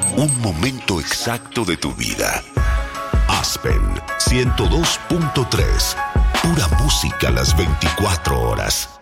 Un momento exacto de tu vida. Aspen 102.3. Pura música las 24 horas.